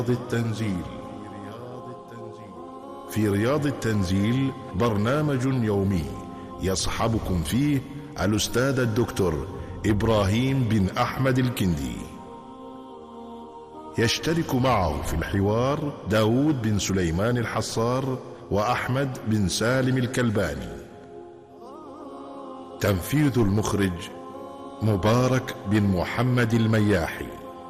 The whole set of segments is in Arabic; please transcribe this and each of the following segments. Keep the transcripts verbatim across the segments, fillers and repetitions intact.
التنزيل. في رياض التنزيل برنامج يومي يصحبكم فيه الأستاذ الدكتور إبراهيم بن أحمد الكندي. يشترك معه في الحوار داود بن سليمان الحصار وأحمد بن سالم الكلباني. تنفيذ المخرج مبارك بن محمد المياحي.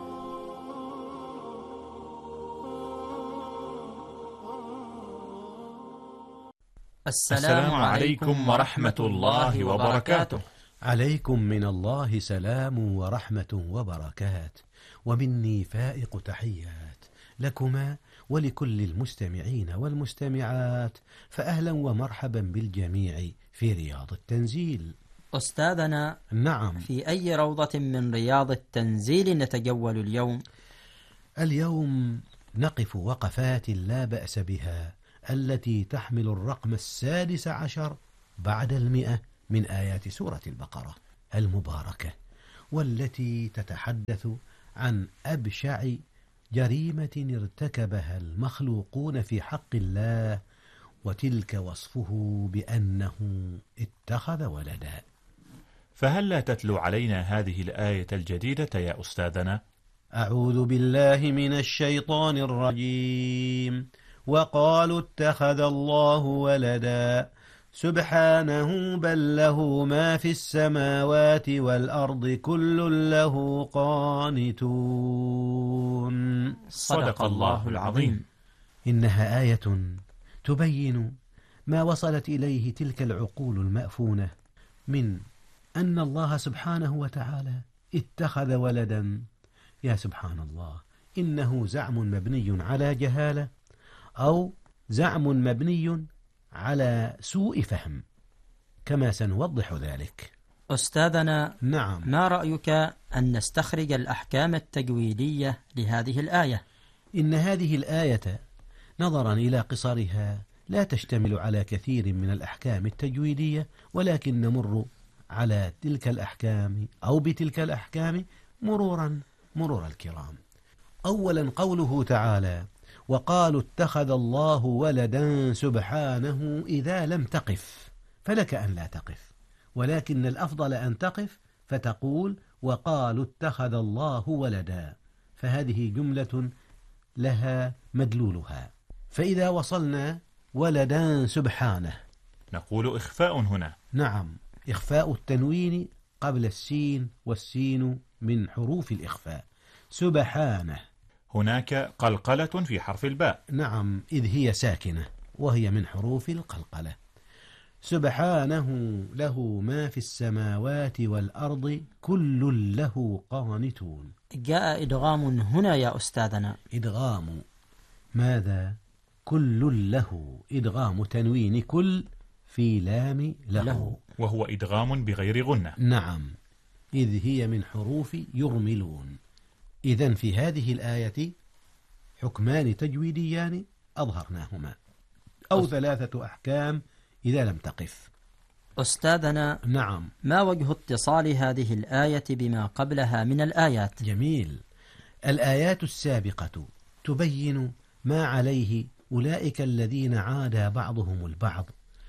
السلام عليكم ورحمة الله وبركاته. عليكم من الله سلام ورحمة وبركات، ومني فائق تحيات لكما ولكل المستمعين والمستمعات، فأهلا ومرحبا بالجميع في رياض التنزيل. أستاذنا، نعم، في أي روضة من رياض التنزيل نتجول اليوم؟ اليوم نقف وقفات لا بأس بها التي تحمل الرقم السادس عشر بعد المئة من آيات سورة البقرة المباركة، والتي تتحدث عن أبشع جريمة ارتكبها المخلوقون في حق الله، وتلك وصفه بأنه اتخذ ولدا. فهل لا تتلو علينا هذه الآية الجديدة يا أستاذنا؟ أعوذ بالله من الشيطان الرجيم. وقالوا اتخذ الله ولدا سبحانه بل له ما في السماوات والأرض كل له قانتون. صدق الله العظيم. إنها آية تبين ما وصلت إليه تلك العقول المأفونة من أن الله سبحانه وتعالى اتخذ ولدا. يا سبحان الله، إنه زعم مبني على جهالة أو زعم مبني على سوء فهم، كما سنوضح ذلك. أستاذنا، نعم، ما رأيك أن نستخرج الأحكام التجويدية لهذه الآية؟ إن هذه الآية نظرا إلى قصرها لا تشتمل على كثير من الأحكام التجويدية، ولكن نمر على تلك الأحكام أو بتلك الأحكام مرورا مرور الكرام. أولا قوله تعالى: وقالوا اتخذ الله ولدا سبحانه، إذا لم تقف فلك أن لا تقف، ولكن الأفضل أن تقف فتقول وقالوا اتخذ الله ولدا، فهذه جملة لها مدلولها. فإذا وصلنا ولدا سبحانه نقول إخفاء هنا. نعم، إخفاء التنوين قبل السين، والسين من حروف الإخفاء. سبحانه، هناك قلقلة في حرف الباء. نعم، إذ هي ساكنة وهي من حروف القلقلة. سبحانه له ما في السماوات والأرض كل له قانتون. جاء إدغام هنا يا أستاذنا. إدغام ماذا؟ كل له، إدغام تنوين كل في لام له, له. وهو إدغام بغير غنة. نعم، إذ هي من حروف يرملون. إذن في هذه الآية حكمان تجويديان أظهرناهما، أو ثلاثة أحكام إذا لم تقف. أستاذنا، نعم، ما وجه اتصال هذه الآية بما قبلها من الآيات؟ جميل. الآيات السابقة تبين ما عليه أولئك الذين عادى بعضهم البعض،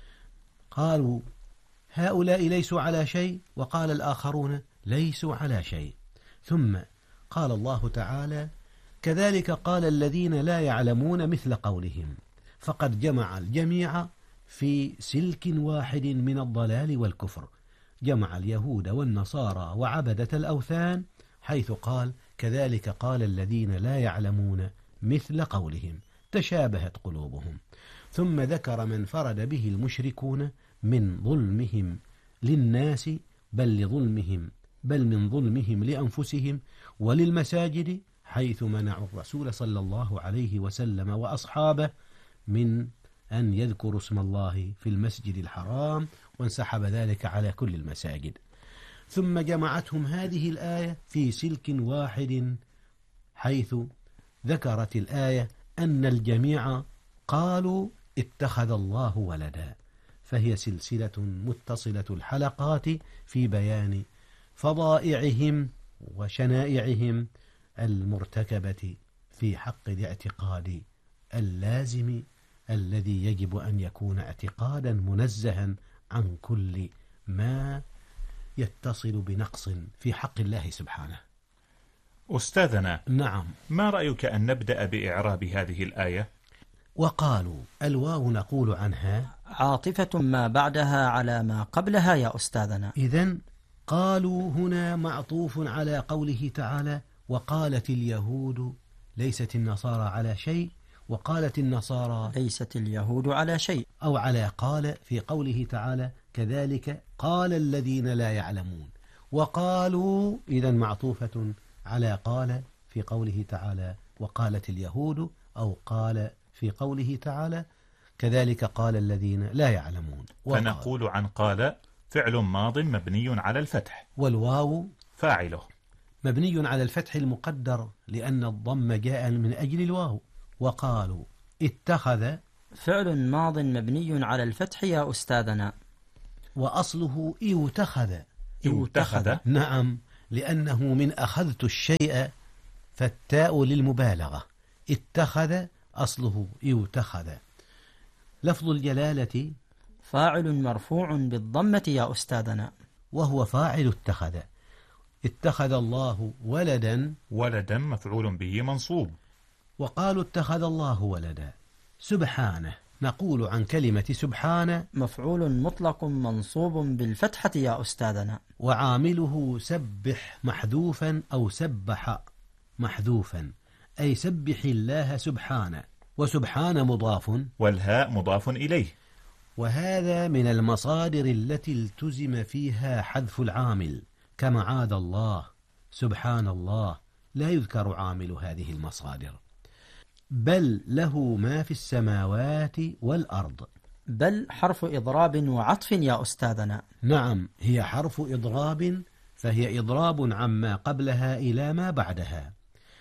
قالوا هؤلاء ليسوا على شيء، وقال الآخرون ليسوا على شيء. ثم قال الله تعالى: كذلك قال الذين لا يعلمون مثل قولهم، فقد جمع الجميع في سلك واحد من الضلال والكفر، جمع اليهود والنصارى وعبدة الأوثان، حيث قال كذلك قال الذين لا يعلمون مثل قولهم، تشابهت قلوبهم. ثم ذكر من فرد به المشركون من ظلمهم للناس، بل لظلمهم بل من ظلمهم لأنفسهم وللمساجد، حيث منعوا الرسول صلى الله عليه وسلم وأصحابه من أن يذكروا اسم الله في المسجد الحرام، وانسحب ذلك على كل المساجد. ثم جمعتهم هذه الآية في سلك واحد، حيث ذكرت الآية أن الجميع قالوا اتخذ الله ولدا، فهي سلسلة متصلة الحلقات في بيان فضائعهم وشنائعهم المرتكبة في حق الاعتقاد اللازم الذي يجب أن يكون اعتقادا منزها عن كل ما يتصل بنقص في حق الله سبحانه. أستاذنا، نعم. ما رأيك أن نبدأ بإعراب هذه الآية؟ وقالوا الواو نقول عنها عاطفة ما بعدها على ما قبلها يا أستاذنا. إذن قالوا هنا معطوف على قوله تعالى وقالت اليهود ليست النصارى على شيء، وقالت النصارى ليست اليهود على شيء، أو على قال في قوله تعالى كذلك قال الذين لا يعلمون. وقالوا إذن معطوفة على قال في قوله تعالى وقالت اليهود، أو قال في قوله تعالى كذلك قال الذين لا يعلمون. فنقول عن قال فعل ماض مبني على الفتح، والواو فاعله مبني على الفتح المقدر لأن الضم جاء من أجل الواو. وقالوا اتخذ فعل ماض مبني على الفتح يا أستاذنا، وأصله يتخذ. يتخذ، نعم، لأنه من أخذت الشيء فالتاء للمبالغة. اتخذ أصله يتخذ. لفظ الجلالة فاعل مرفوع بالضمة يا أستاذنا، وهو فاعل اتخذ. اتخذ الله ولدا، ولدا مفعول به منصوب. وقالوا اتخذ الله ولدا. سبحانه نقول عن كلمة سبحانه مفعول مطلق منصوب بالفتحة يا أستاذنا، وعامله سبح محذوفا أو سبح محذوفا، أي سبح الله سبحانه. وسبحان مضاف، والهاء مضاف إليه، وهذا من المصادر التي التزم فيها حذف العامل، كمعاذ الله، سبحان الله، لا يذكر عامل هذه المصادر. بل له ما في السماوات والأرض. بل حرف إضراب وعطف يا أستاذنا. نعم، هي حرف إضراب، فهي إضراب عما قبلها إلى ما بعدها.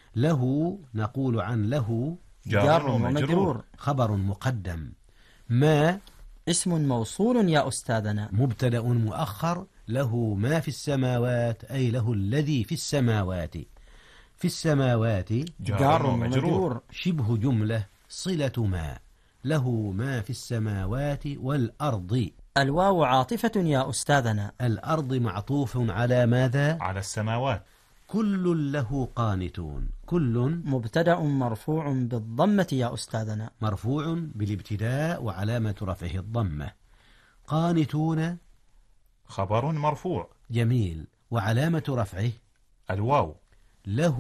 له نقول عن له جار ومجرور، خبر مقدم. ما اسم موصول يا أستاذنا، مبتدأ مؤخر. له ما في السماوات أي له الذي في السماوات. في السماوات جار ومجرور، شبه جملة صلة ما. له ما في السماوات والأرض. الواو عاطفة يا أستاذنا. الأرض معطوف على ماذا؟ على السماوات. كل له قانتون. كل مبتدأ مرفوع بالضمة يا أستاذنا، مرفوع بالابتداء وعلامة رفعه الضمة. قانتون خبر مرفوع. جميل، وعلامة رفعه الواو. له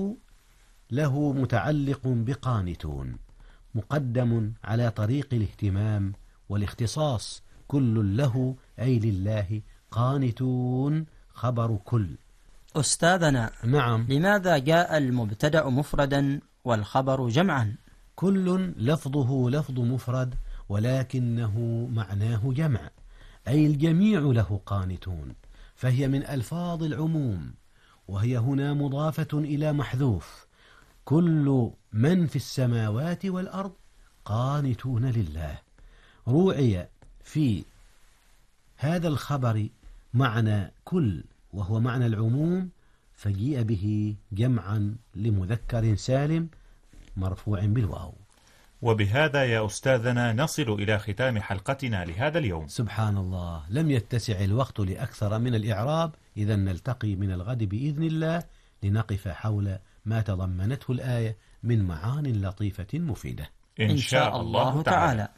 له متعلق بقانتون، مقدم على طريق الاهتمام والاختصاص. كل له أي لله، قانتون خبر كل. أستاذنا، نعم. لماذا جاء المبتدأ مفردا والخبر جمعا؟ كل لفظه لفظ مفرد، ولكنه معناه جمع، أي الجميع له قانتون، فهي من ألفاظ العموم، وهي هنا مضافة إلى محذوف. كل من في السماوات والأرض قانتون لله. روعي في هذا الخبر معنى كل، وهو معنى العموم، فجيء به جمعا لمذكر سالم مرفوع بالواو. وبهذا يا أستاذنا نصل إلى ختام حلقتنا لهذا اليوم. سبحان الله، لم يتسع الوقت لأكثر من الإعراب. إذا نلتقي من الغد بإذن الله لنقف حول ما تضمنته الآية من معان لطيفة مفيدة إن شاء الله تعالى.